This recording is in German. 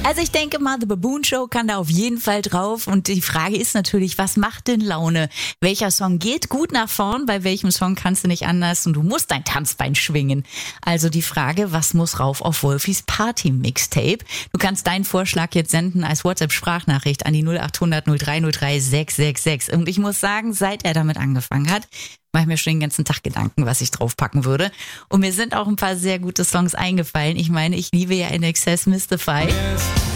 Also ich denke mal, The Baboon Show kann da auf jeden Fall drauf. Und die Frage ist natürlich, was macht denn Laune? Welcher Song geht gut nach vorn? Bei welchem Song kannst du nicht anders? Und du musst dein Tanzbein schwingen. Also die Frage, was muss rauf auf Wolfis Party-Mixtape? Du kannst deinen Vorschlag jetzt senden als WhatsApp-Sprachnachricht an die 0800 0303 666. Und ich muss sagen, seit er damit angefangen hat, mache ich mir schon den ganzen Tag Gedanken, was ich draufpacken würde. Und mir sind auch ein paar sehr gute Songs eingefallen. Ich meine, ich liebe ja In Excess Mystify.